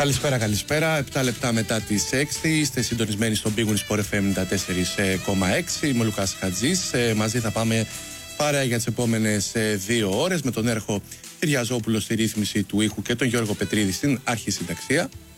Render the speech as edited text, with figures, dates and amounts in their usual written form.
Καλησπέρα. 7 λεπτά μετά τις 6. Είστε συντονισμένοι στον Big Win Sport FM 94,6. Είμαι ο Λουκάς Χατζής. Μαζί θα πάμε παρέα για τις επόμενες 2 ώρες με τον Έρχο Κυριαζόπουλο στη ρύθμιση του ήχου και τον Γιώργο Πετρίδη στην αρχισυνταξία.